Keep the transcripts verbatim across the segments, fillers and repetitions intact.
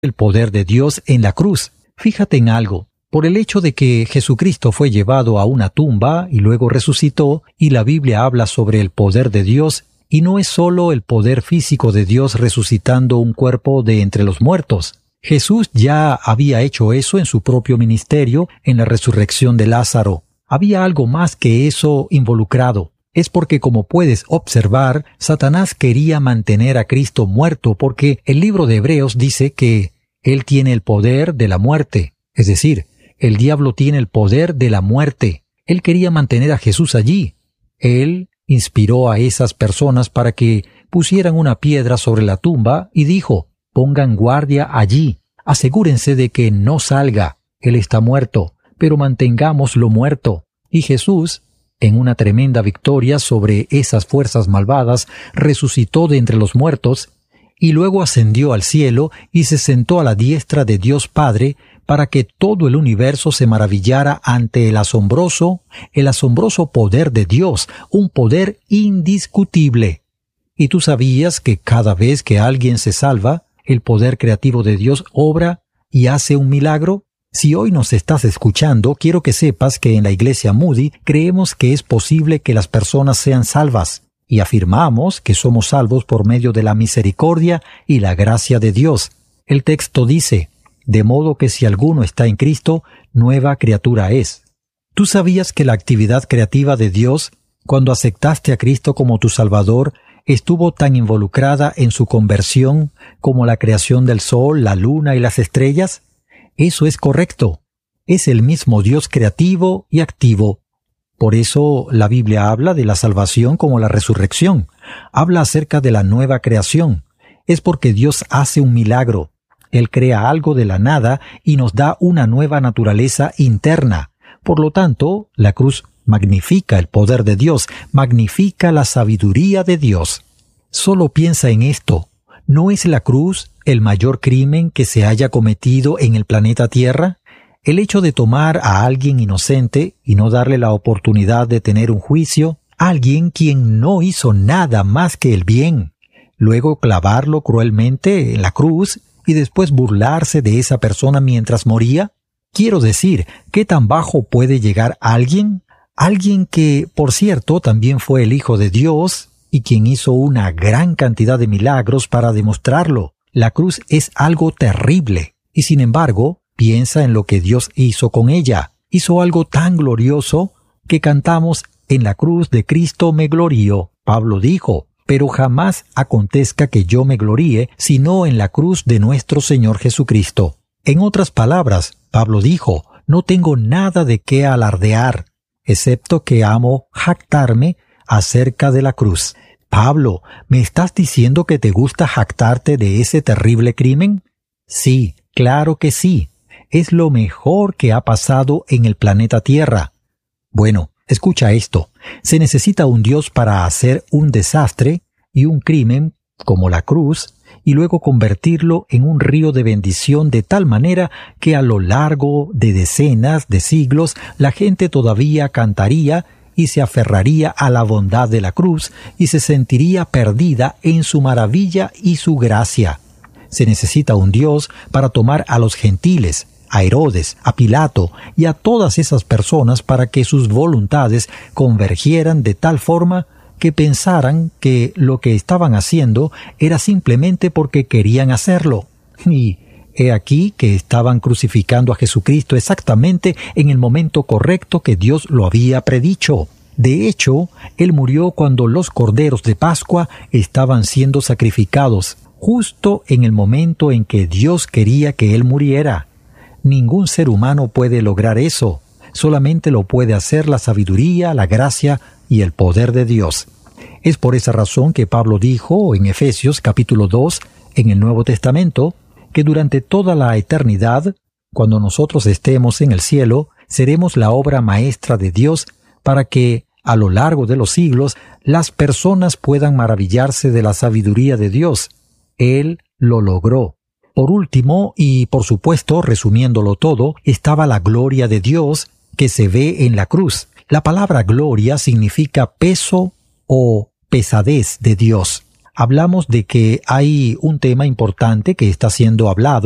el poder de Dios en la cruz. Fíjate en algo. Por el hecho de que Jesucristo fue llevado a una tumba y luego resucitó, y la Biblia habla sobre el poder de Dios, y no es solo el poder físico de Dios resucitando un cuerpo de entre los muertos. Jesús ya había hecho eso en su propio ministerio en la resurrección de Lázaro. Había algo más que eso involucrado. Es porque, como puedes observar, Satanás quería mantener a Cristo muerto porque el libro de Hebreos dice que Él tiene el poder de la muerte. Es decir, el diablo tiene el poder de la muerte. Él quería mantener a Jesús allí. Él inspiró a esas personas para que pusieran una piedra sobre la tumba y dijo, pongan guardia allí. Asegúrense de que no salga. Él está muerto, pero mantengámoslo muerto. Y Jesús, en una tremenda victoria sobre esas fuerzas malvadas, resucitó de entre los muertos, y luego ascendió al cielo y se sentó a la diestra de Dios Padre para que todo el universo se maravillara ante el asombroso, el asombroso poder de Dios, un poder indiscutible. ¿Y tú sabías que cada vez que alguien se salva, el poder creativo de Dios obra y hace un milagro? Si hoy nos estás escuchando, quiero que sepas que en la Iglesia Moody creemos que es posible que las personas sean salvas, y afirmamos que somos salvos por medio de la misericordia y la gracia de Dios. El texto dice, de modo que si alguno está en Cristo, nueva criatura es. ¿Tú sabías que la actividad creativa de Dios, cuando aceptaste a Cristo como tu Salvador, estuvo tan involucrada en su conversión como la creación del sol, la luna y las estrellas? Eso es correcto. Es el mismo Dios creativo y activo. Por eso la Biblia habla de la salvación como la resurrección. Habla acerca de la nueva creación. Es porque Dios hace un milagro. Él crea algo de la nada y nos da una nueva naturaleza interna. Por lo tanto, la cruz magnifica el poder de Dios, magnifica la sabiduría de Dios. Solo piensa en esto. ¿No es la cruz el mayor crimen que se haya cometido en el planeta Tierra? El hecho de tomar a alguien inocente y no darle la oportunidad de tener un juicio, alguien quien no hizo nada más que el bien, luego clavarlo cruelmente en la cruz y después burlarse de esa persona mientras moría. Quiero decir, ¿qué tan bajo puede llegar alguien? Alguien que, por cierto, también fue el Hijo de Dios y quien hizo una gran cantidad de milagros para demostrarlo. La cruz es algo terrible, y sin embargo, piensa en lo que Dios hizo con ella. Hizo algo tan glorioso que cantamos, en la cruz de Cristo me glorío. Pablo dijo, pero jamás acontezca que yo me gloríe, sino en la cruz de nuestro Señor Jesucristo. En otras palabras, Pablo dijo, no tengo nada de qué alardear, excepto que amo jactarme acerca de la cruz. Pablo, ¿me estás diciendo que te gusta jactarte de ese terrible crimen? Sí, claro que sí. Es lo mejor que ha pasado en el planeta Tierra. Bueno, escucha esto. Se necesita un Dios para hacer un desastre y un crimen, como la cruz, y luego convertirlo en un río de bendición de tal manera que a lo largo de decenas de siglos la gente todavía cantaría y se aferraría a la bondad de la cruz y se sentiría perdida en su maravilla y su gracia. Se necesita un Dios para tomar a los gentiles, a Herodes, a Pilato y a todas esas personas para que sus voluntades convergieran de tal forma que pensaran que lo que estaban haciendo era simplemente porque querían hacerlo. Y he aquí que estaban crucificando a Jesucristo exactamente en el momento correcto que Dios lo había predicho. De hecho, Él murió cuando los corderos de Pascua estaban siendo sacrificados, justo en el momento en que Dios quería que Él muriera. Ningún ser humano puede lograr eso. Solamente lo puede hacer la sabiduría, la gracia y el poder de Dios. Es por esa razón que Pablo dijo en Efesios capítulo dos, en el Nuevo Testamento, que durante toda la eternidad, cuando nosotros estemos en el cielo, seremos la obra maestra de Dios para que, a lo largo de los siglos, las personas puedan maravillarse de la sabiduría de Dios. Él lo logró. Por último, y por supuesto, resumiéndolo todo, estaba la gloria de Dios que se ve en la cruz. La palabra gloria significa peso o pesadez de Dios. Hablamos de que hay un tema importante que está siendo hablado,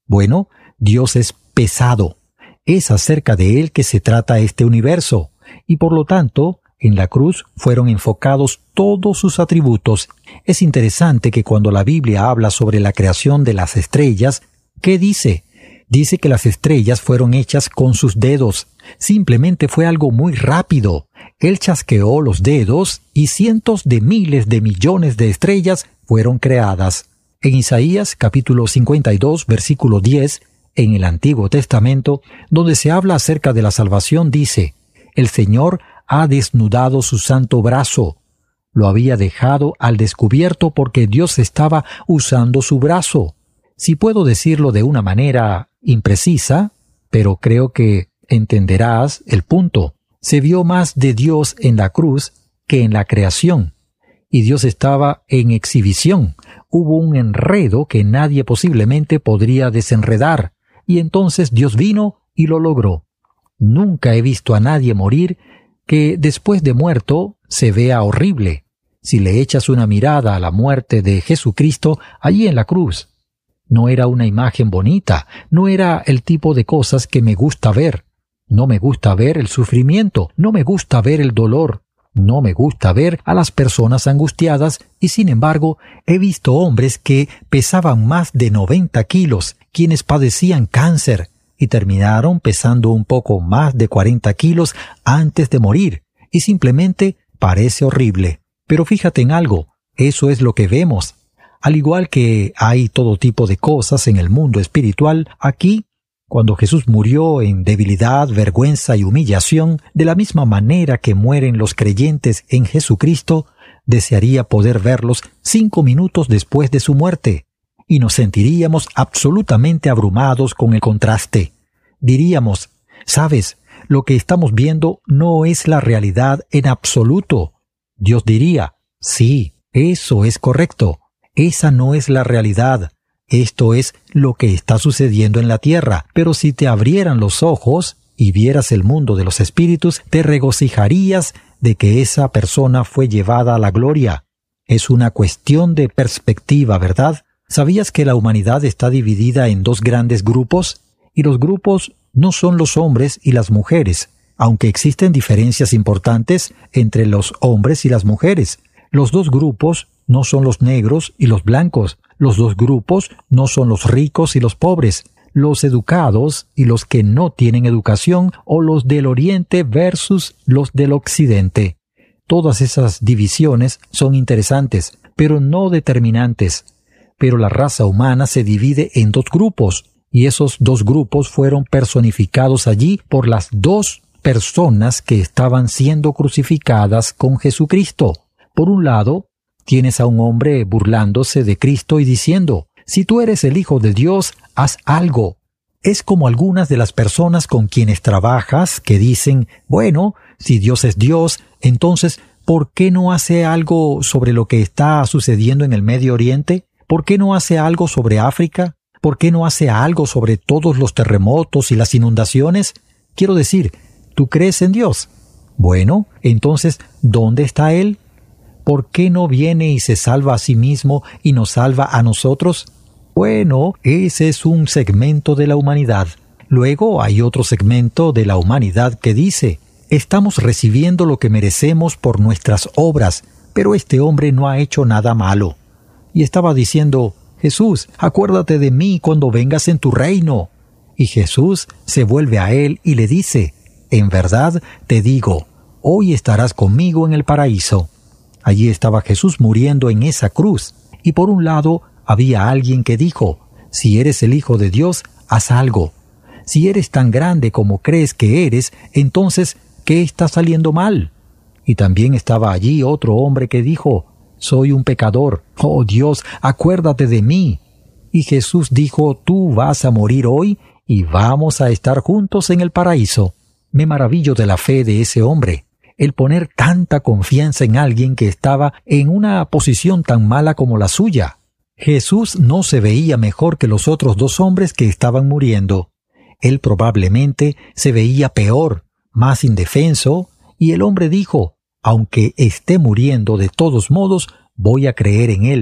Bueno, Dios es pesado. Es acerca de Él que se trata este universo, y por lo tanto, en la cruz fueron enfocados todos sus atributos. Es interesante que cuando la Biblia habla sobre la creación de las estrellas, ¿qué dice? Dice que las estrellas fueron hechas con sus dedos. Simplemente fue algo muy rápido. Él chasqueó los dedos y cientos de miles de millones de estrellas fueron creadas. En Isaías capítulo cincuenta y dos, versículo diez, en el Antiguo Testamento, donde se habla acerca de la salvación, dice: «El Señor ha desnudado su santo brazo». Lo había dejado al descubierto porque Dios estaba usando su brazo. Si puedo decirlo de una manera imprecisa, pero creo que entenderás el punto. Se vio más de Dios en la cruz que en la creación. Y Dios estaba en exhibición. Hubo un enredo que nadie posiblemente podría desenredar. Y entonces Dios vino y lo logró. Nunca he visto a nadie morir que después de muerto se vea horrible. Si le echas una mirada a la muerte de Jesucristo allí en la cruz, no era una imagen bonita, no era el tipo de cosas que me gusta ver. No me gusta ver el sufrimiento, no me gusta ver el dolor, no me gusta ver a las personas angustiadas, y sin embargo he visto hombres que pesaban más de noventa kilos, quienes padecían cáncer, y terminaron pesando un poco más de cuarenta kilos antes de morir, y simplemente parece horrible. Pero fíjate en algo, eso es lo que vemos. Al igual que hay todo tipo de cosas en el mundo espiritual, aquí, cuando Jesús murió en debilidad, vergüenza y humillación, de la misma manera que mueren los creyentes en Jesucristo, desearía poder verlos cinco minutos después de su muerte, y nos sentiríamos absolutamente abrumados con el contraste. Diríamos: «¿Sabes? Lo que estamos viendo no es la realidad en absoluto». Dios diría: «Sí, eso es correcto. Esa no es la realidad. Esto es lo que está sucediendo en la tierra. Pero si te abrieran los ojos y vieras el mundo de los espíritus, te regocijarías de que esa persona fue llevada a la gloria». Es una cuestión de perspectiva, ¿verdad? ¿Sabías que la humanidad está dividida en dos grandes grupos? Y los grupos no son los hombres y las mujeres, aunque existen diferencias importantes entre los hombres y las mujeres. Los dos grupos no son los negros y los blancos. Los dos grupos no son los ricos y los pobres, los educados y los que no tienen educación, o los del Oriente versus los del Occidente. Todas esas divisiones son interesantes, pero no determinantes. Pero la raza humana se divide en dos grupos, y esos dos grupos fueron personificados allí por las dos personas que estaban siendo crucificadas con Jesucristo. Por un lado, tienes a un hombre burlándose de Cristo y diciendo: «Si tú eres el Hijo de Dios, haz algo». Es como algunas de las personas con quienes trabajas que dicen: «Bueno, si Dios es Dios, entonces, ¿por qué no hace algo sobre lo que está sucediendo en el Medio Oriente? ¿Por qué no hace algo sobre África? ¿Por qué no hace algo sobre todos los terremotos y las inundaciones?» Quiero decir, ¿tú crees en Dios? Bueno, entonces, ¿dónde está Él? ¿Por qué no viene y se salva a sí mismo y nos salva a nosotros? Bueno, ese es un segmento de la humanidad. Luego hay otro segmento de la humanidad que dice: «Estamos recibiendo lo que merecemos por nuestras obras, pero este hombre no ha hecho nada malo». Y estaba diciendo: «Jesús, acuérdate de mí cuando vengas en tu reino». Y Jesús se vuelve a él y le dice: «En verdad te digo, hoy estarás conmigo en el paraíso». Allí estaba Jesús muriendo en esa cruz, y por un lado había alguien que dijo: «Si eres el Hijo de Dios, haz algo. Si eres tan grande como crees que eres, entonces, ¿qué está saliendo mal?». Y también estaba allí otro hombre que dijo: «Soy un pecador. Oh Dios, acuérdate de mí». Y Jesús dijo: «Tú vas a morir hoy y vamos a estar juntos en el paraíso». Me maravillo de la fe de ese hombre. El poner tanta confianza en alguien que estaba en una posición tan mala como la suya. Jesús no se veía mejor que los otros dos hombres que estaban muriendo. Él probablemente se veía peor, más indefenso, y el hombre dijo: «Aunque esté muriendo, de todos modos, voy a creer en Él.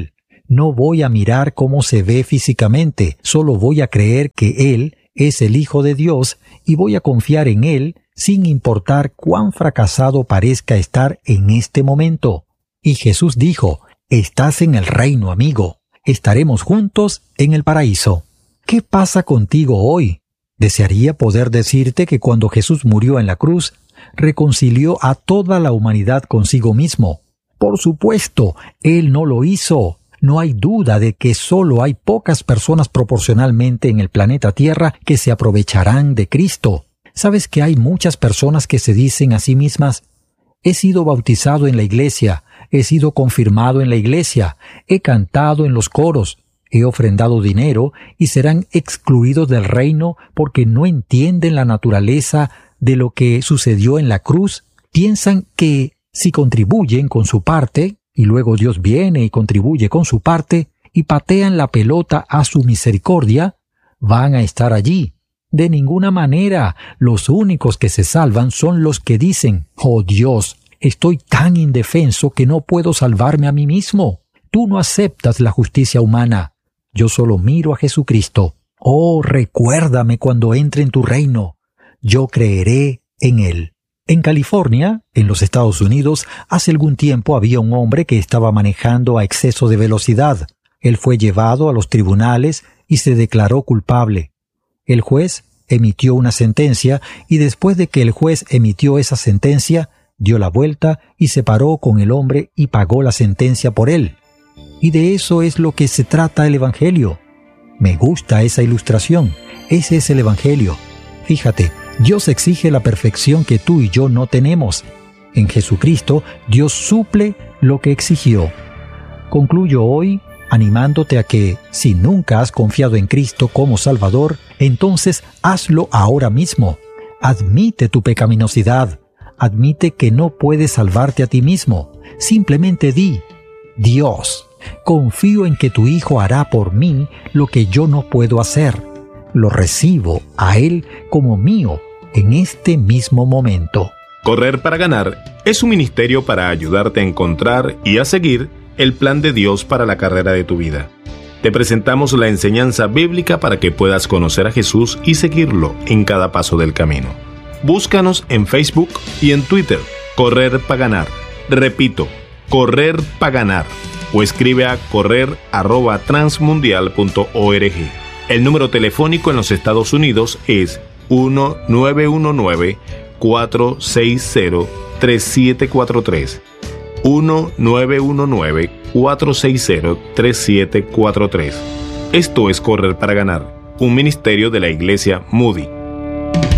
No voy a mirar cómo se ve físicamente, solo voy a creer que Él es el Hijo de Dios y voy a confiar en Él sin importar cuán fracasado parezca estar en este momento. Y Jesús dijo, estás en el reino, amigo. Estaremos juntos en el paraíso. ¿Qué pasa contigo hoy? Desearía poder decirte que cuando Jesús murió en la cruz, reconcilió a toda la humanidad consigo mismo. Por supuesto, Él no lo hizo. No hay duda de que solo hay pocas personas proporcionalmente en el planeta Tierra que se aprovecharán de Cristo. ¿Sabes que hay muchas personas que se dicen a sí mismas, he sido bautizado en la iglesia, he sido confirmado en la iglesia, he cantado en los coros, he ofrendado dinero y serán excluidos del reino porque no entienden la naturaleza de lo que sucedió en la cruz? Piensan que si contribuyen con su parte, y luego Dios viene y contribuye con su parte, y patean la pelota a su misericordia, van a estar allí. De ninguna manera. Los únicos que se salvan son los que dicen, oh Dios, estoy tan indefenso que no puedo salvarme a mí mismo. Tú no aceptas la justicia humana. Yo solo miro a Jesucristo. Oh, recuérdame cuando entre en tu reino. Yo creeré en Él. En California, en los Estados Unidos, hace algún tiempo había un hombre que estaba manejando a exceso de velocidad. Él fue llevado a los tribunales y se declaró culpable. El juez emitió una sentencia y después de que el juez emitió esa sentencia, dio la vuelta y se paró con el hombre y pagó la sentencia por él. Y de eso es lo que se trata el Evangelio. Me gusta esa ilustración. Ese es el Evangelio. Fíjate, Dios exige la perfección que tú y yo no tenemos. En Jesucristo, Dios suple lo que exigió. Concluyo hoy animándote a que, si nunca has confiado en Cristo como Salvador, entonces hazlo ahora mismo. Admite tu pecaminosidad. Admite que no puedes salvarte a ti mismo. Simplemente di, Dios, confío en que tu Hijo hará por mí lo que yo no puedo hacer. Lo recibo a Él como mío en este mismo momento. Correr para ganar es un ministerio para ayudarte a encontrar y a seguir el plan de Dios para la carrera de tu vida. Te presentamos la enseñanza bíblica para que puedas conocer a Jesús y seguirlo en cada paso del camino. Búscanos en Facebook y en Twitter, Correr para ganar. Repito, Correr para ganar. O escribe a correr arroba transmundial punto org. El número telefónico en los Estados Unidos es uno nueve uno nueve, cuatro seis cero, tres siete cuatro tres. uno nueve uno nueve, cuatro seis cero, tres siete cuatro tres. Esto es Correr para Ganar, un ministerio de la Iglesia Moody.